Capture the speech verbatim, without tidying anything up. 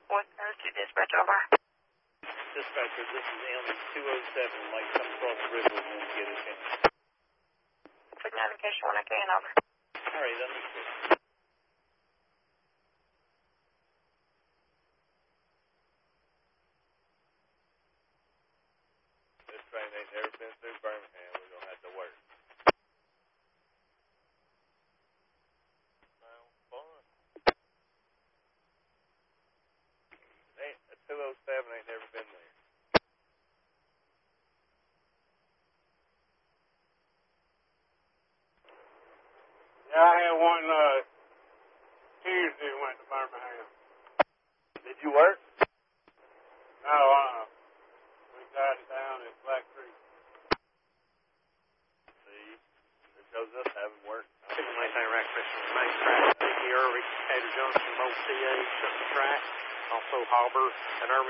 What, uh, to dispatch over? Dispatcher, this is M two oh seven, like come across the river when we get a chance. Quick navigation when I can, over. All right, understood. This train ain't never been through Birmingham. We're going to have to work. Well, fun. Ain't, a two oh seven ain't never been there. Yeah, I had one uh, Tuesday went to Birmingham. Did you work? No, uh, we got it down at Black Creek. See, it shows us having work. Six maintain rack section main track. Dickie Irving, Cater Junction, both C A shut the track. Also Hobber and Irving.